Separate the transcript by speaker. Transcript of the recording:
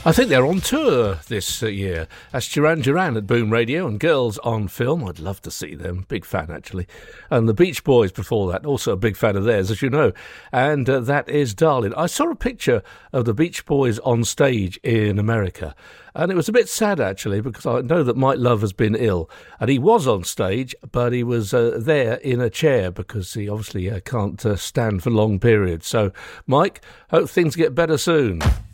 Speaker 1: I think they're on tour this year. That's Duran Duran at Boom Radio and Girls on Film. I'd love to see them. Big fan, actually. And the Beach Boys before that. Also a big fan of theirs, as you know. And that is Darling. I saw a picture of the Beach Boys on stage in America. And it was a bit sad, actually, because I know that Mike Love has been ill. And he was on stage, but he was there in a chair because he obviously can't stand for long periods. So, Mike, hope things get better soon.